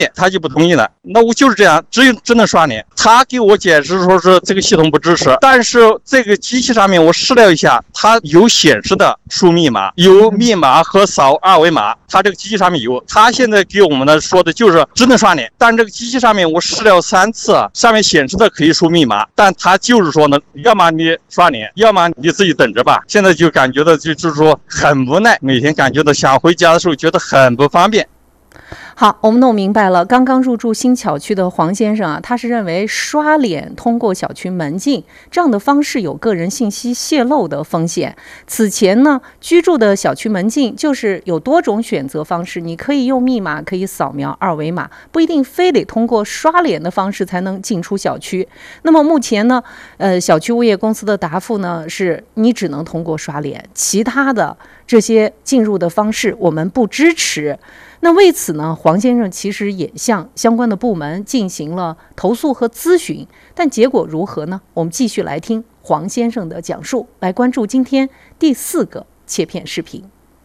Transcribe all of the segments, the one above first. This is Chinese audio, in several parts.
他就不同意了。那我就是这样，只能刷脸。他给我解释说是这个系统不支持，但是这个机器上面我试了一下，它有显示的输密码，有密码和扫二维码，它这个机器上面有。他现在给我们的说的就是只能刷脸，但这个机器上面我试了3次，上面显示的可以输密码，但他就是说呢，要么你刷脸，要么你自己等着吧。现在就感觉到就是说很无奈，每天感觉到想回家的时候觉得很不方便。 好，我们弄明白了。刚刚入住新小区的黄先生啊，他是认为刷脸通过小区门禁这样的方式有个人信息泄露的风险。此前呢，居住的小区门禁就是有多种选择方式，你可以用密码，可以扫描二维码，不一定非得通过刷脸的方式才能进出小区。那么目前呢，小区物业公司的答复呢是你只能通过刷脸，其他的这些进入的方式我们不支持。那为此呢，黄先生其实也向相关的部门进行了投诉和咨询，但结果如何呢？我们继续来听黄先生的讲述，来关注今天第4个切片视频。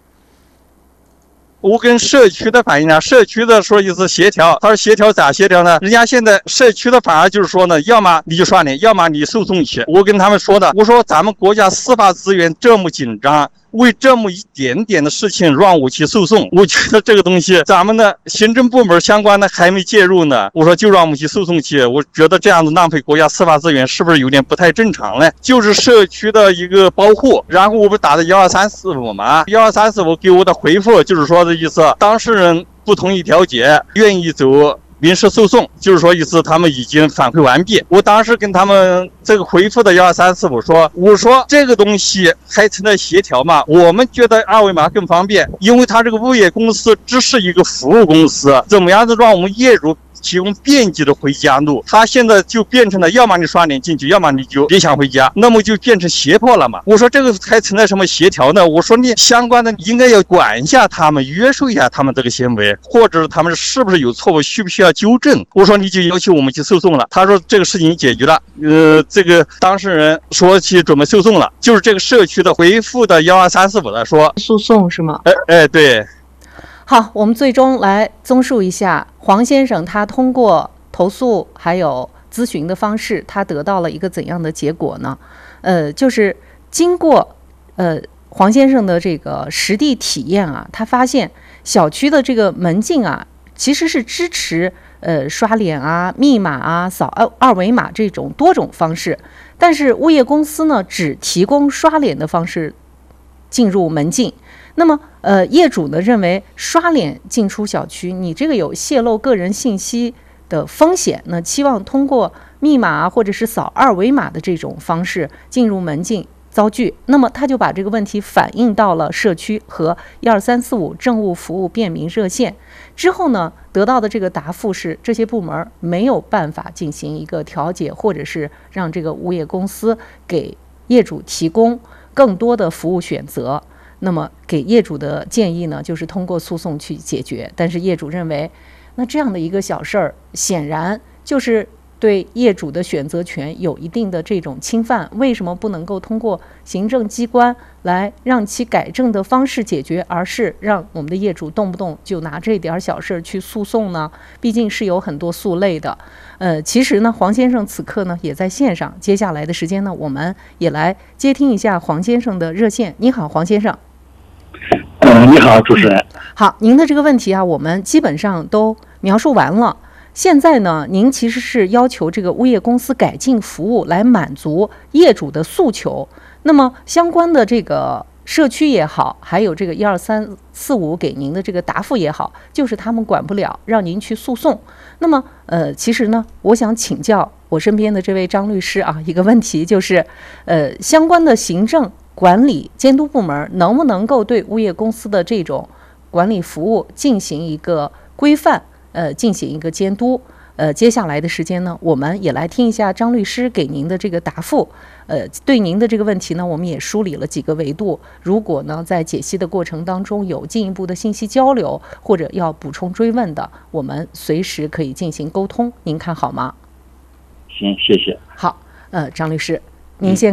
我跟社区的反映呢，社区的说意思协调，他说协调咋协调呢？人家现在社区的反而就是说呢，要么你就刷脸，要么你诉讼去。我跟他们说的，我说咱们国家司法资源这么紧张，为这么一点点的事情让我去诉讼，我觉得这个东西咱们的行政部门相关的还没介入呢，我说就让我们去诉讼去，我觉得这样子浪费国家司法资源是不是有点不太正常呢？就是社区的一个保护，然后我不打的12345嘛，12345给我的回复就是说的意思，当事人不同意调解，愿意走民事诉讼，就是说意思他们已经反馈完毕。我当时跟他们这个回复的12345说，我说这个东西还存在协调嘛，我们觉得二维码更方便，因为他这个物业公司只是一个服务公司，怎么样子让我们业主提供便捷的回家路，他现在就变成了要么你刷脸进去，要么你就别想回家，那么就变成胁迫了嘛。我说这个还存在什么协调呢？我说你相关的应该要管一下他们，约束一下他们这个行为，或者他们是不是有错误，需不需要纠正。我说你就要求我们去诉讼了，他说这个事情解决了，这个当事人说去准备诉讼了，就是这个社区的回复的12345的说诉讼是吗？ 对。 好，我们最终来综述一下黄先生他通过投诉还有咨询的方式，他得到了一个怎样的结果呢？就是经过黄先生的这个实地体验啊，他发现小区的这个门禁啊，其实是支持刷脸啊、密码啊、扫二维码这种多种方式，但是物业公司呢只提供刷脸的方式进入门禁。那么业主呢认为刷脸进出小区，你这个有泄露个人信息的风险呢，期望通过密码或者是扫二维码的这种方式进入门禁遭拒。那么他就把这个问题反映到了社区和12345政务服务便民热线之后呢，得到的这个答复是这些部门没有办法进行一个调解，或者是让这个物业公司给业主提供更多的服务选择。那么给业主的建议呢，就是通过诉讼去解决。但是业主认为，那这样的一个小事儿，显然就是对业主的选择权有一定的这种侵犯。为什么不能够通过行政机关来让其改正的方式解决，而是让我们的业主动不动就拿这点小事去诉讼呢？毕竟是有很多诉类的。其实呢，黄先生此刻呢也在线上。接下来的时间呢，我们也来接听一下黄先生的热线。你好，黄先生。 你好，主持人。 好，您的这个问题啊，我们基本上都描述完了。现在呢，您其实是要求这个物业公司改进服务，来满足业主的诉求。那么相关的这个社区也好，还有这个12345给您的这个答复也好，就是他们管不了，让您去诉讼。那么其实呢，我想请教我身边的这位张律师啊，一个问题就是，相关的行政管理监督部门能不能够对物业公司的这种管理服务进行一个规范，进行一个监督。接下来的时间呢，我们也来听一下张律师给您的这个答复。对您的这个问题呢，我们也梳理了几个维度。如果呢在解析的过程当中有进一步的信息交流，或者要补充追问的，我们随时可以进行沟通。您看好吗？ 行，谢谢。 好，张律师，您先看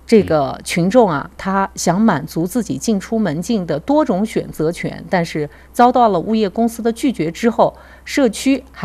这个群众啊，他想满足自己进出门禁的多种选择权，但是遭到了物业公司的拒绝之后，社区